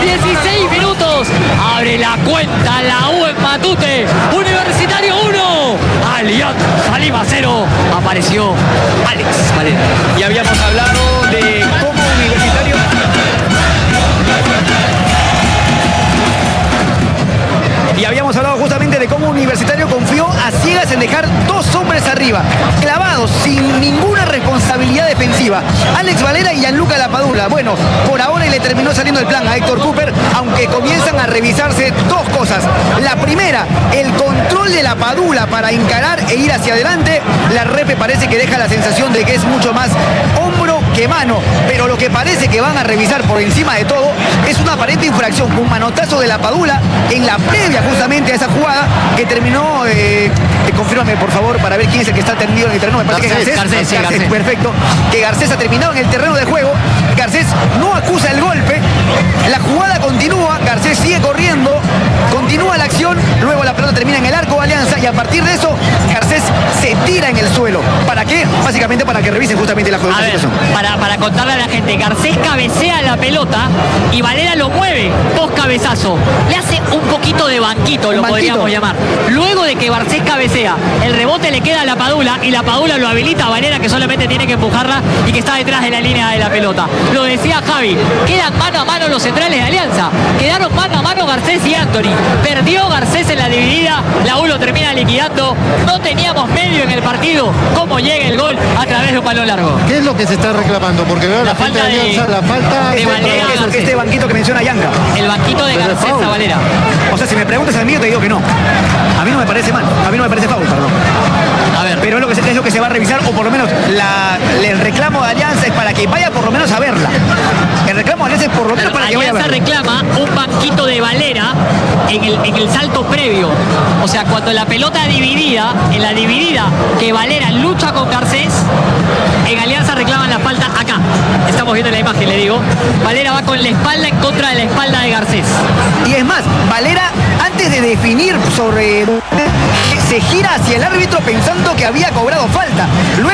16 minutos. Abre la cuenta la U en Matute. Universitario 1. Alianza Lima 0. Apareció Alex Valera. Y habíamos hablado de cómo Universitario... Y habíamos hablado justamente de cómo Universitario confió a ciegas en dejar 2 hombres arriba, clavados, sin ninguna responsabilidad defensiva. Alex Valera y Gianluca Lapadula. Bueno, por ahora le terminó saliendo el plan a Héctor Cooper, aunque comienzan a revisarse 2 cosas. La primera, el control de Lapadula para encarar e ir hacia adelante. La repe parece que deja la sensación de que es mucho más hombro que mano, pero lo que parece que van a revisar por encima de todo es una aparente infracción, un manotazo de Lapadula en la previa justamente a esa jugada que terminó, confírmame por favor para ver quién es el que está tendido en el terreno. Me parece que es Garcés. Perfecto, que Garcés ha terminado en el terreno de juego. Garcés no acusa el golpe, la jugada continúa, Garcés sigue corriendo, continúa la acción, luego la pelota termina en el arco de Alianza y a partir de eso Garcés se tira en el suelo. ¿Para qué? Básicamente para que revisen justamente la jugada. Para contarle a la gente, Garcés cabecea la pelota y Valera lo mueve, 2 cabezazos, le hace un poquito de banquito, lo podríamos llamar. Luego de que Garcés cabecea, el rebote le queda a Lapadula y Lapadula lo habilita a Valera, que solamente tiene que empujarla y que está detrás de la línea de la pelota. Lo decía Javi, quedan mano a mano los centrales de Alianza, quedaron mano a mano Garcés y Anthony. Perdió Garcés en la dividida, la U lo termina liquidando, no teníamos medio en el partido. ¿Cómo llega el gol? A través de un balón largo. ¿Qué es lo que se está reclamando? Porque veo la falta de Alianza, la falta de Valera. Este banquito que menciona Yanga. El banquito de Garcés a Valera. O sea, si me preguntas a mí, yo te digo que no. A mí no me parece mal, a mí no me parece foul, perdón. A ver. Pero es lo que se va a revisar, o por lo menos el reclamo de Alianza es para que vaya por lo menos a verla. El reclamo de Alianza es por lo menos para que vaya a verla. Alianza reclama un banquito de Valera en el salto previo. O sea, cuando la pelota dividida, en la dividida que Valera lucha con Garcés, en Alianza reclaman la falta acá. Estamos viendo la imagen, le digo. Valera va con la espalda en contra de la espalda de Garcés. Y es más, Valera, antes de definir sobre... se gira hacia el árbitro pensando que había cobrado falta. Luego